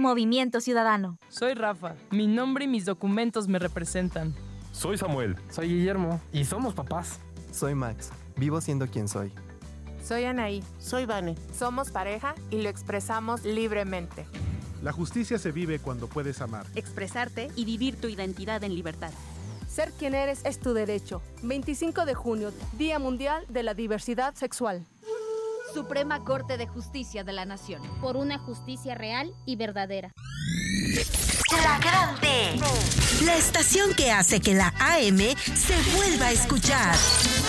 Movimiento Ciudadano. Soy Rafa. Mi nombre y mis documentos me representan. Soy Samuel. Soy Guillermo. Y somos papás. Soy Max. Vivo siendo quien soy. Soy Anaí. Soy Vane. Somos pareja y lo expresamos libremente. La justicia se vive cuando puedes amar, expresarte y vivir tu identidad en libertad. Ser quien eres es tu derecho. 25 de junio, Día Mundial de la Diversidad Sexual. Suprema Corte de Justicia de la Nación. Por una justicia real y verdadera. La Grande. La estación que hace que la AM se vuelva a escuchar.